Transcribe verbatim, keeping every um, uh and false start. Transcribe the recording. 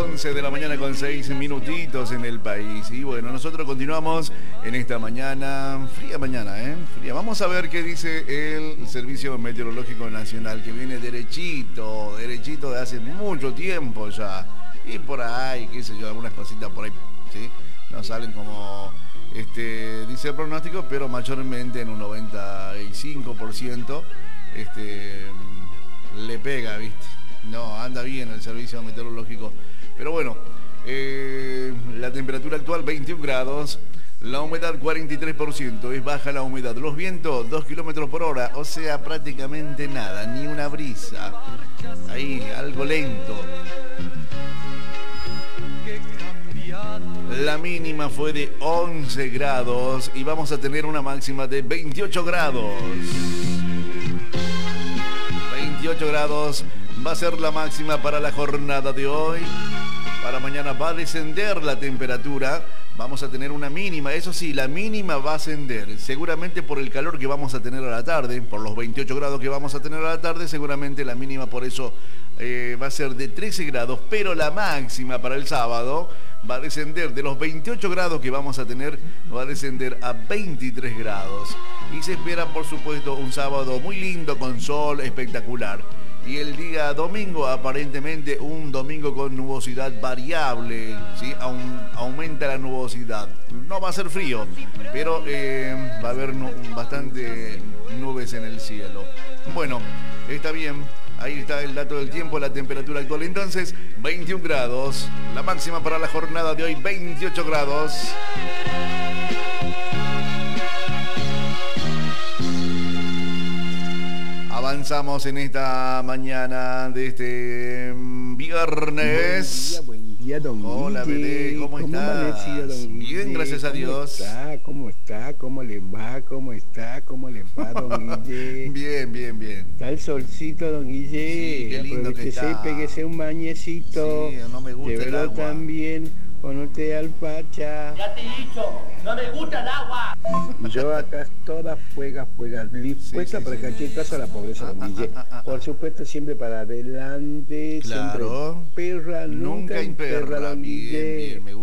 once de la mañana con seis minutitos en el país. Y bueno, nosotros continuamos en esta mañana, fría mañana, ¿eh? Fría. Vamos a ver qué dice el Servicio Meteorológico Nacional, que viene derechito, derechito de hace mucho tiempo ya. Y por ahí, qué sé yo, algunas cositas por ahí, ¿sí? Nos salen como, este, dice el pronóstico, pero mayormente en un noventa y cinco por ciento este, le pega, ¿viste? No, anda bien el servicio meteorológico. Pero bueno, eh, la temperatura actual veintiún grados, la humedad cuarenta y tres por ciento, es baja la humedad. Los vientos dos kilómetros por hora, o sea, prácticamente nada, ni una brisa. Ahí, algo lento. La mínima fue de once grados y vamos a tener una máxima de veintiocho grados. veintiocho grados va a ser la máxima para la jornada de hoy. Para mañana va a descender la temperatura. Vamos a tener una mínima, eso sí, la mínima va a ascender. Seguramente por el calor que vamos a tener a la tarde, por los veintiocho grados que vamos a tener a la tarde, seguramente la mínima por eso eh, va a ser de trece grados. Pero la máxima para el sábado va a descender de los veintiocho grados que vamos a tener, va a descender a veintitrés grados. Y se espera, por supuesto, un sábado muy lindo con sol espectacular. Y el día domingo, aparentemente, un domingo con nubosidad variable, ¿sí? Aún aumenta la nubosidad. No va a ser frío, pero eh, va a haber nu bastante nubes en el cielo. Bueno, está bien. Ahí está el dato del tiempo, la temperatura actual. Entonces, veintiún grados. La máxima para la jornada de hoy, veintiocho grados. Avanzamos en esta mañana de este viernes. Buen día, buen día, don Hola, Guille. bebé, ¿cómo, ¿Cómo estás? Don Guille? Bien, gracias a Dios. ¿Cómo está? ¿Cómo está? ¿Cómo le va? ¿Cómo está? ¿Cómo le va, don Guille? Bien, bien, bien. Está el solcito, don Guille. Sí, qué lindo que está. Y péguese un bañecito. Sí, no me gusta el agua. También con usted al Pacha. Ya te he dicho, no me gusta el agua. Yo acá toda fuega, fuega, dispuesta sí, sí, para sí. que aquí caso a la pobreza, don Guille. Ah, ah, ah, Por supuesto, siempre para adelante. Claro. Siempre perra, nunca, Nunca imperra. imperra, don Bien, Guille. bien, me gusta.